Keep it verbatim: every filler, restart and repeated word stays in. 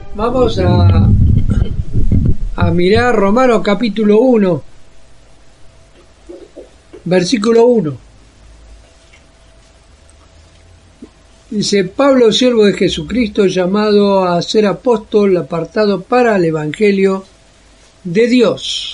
Vamos a, a mirar Romanos capítulo uno, versículo uno. Dice: Pablo, siervo de Jesucristo, llamado a ser apóstol, apartado para el Evangelio de Dios,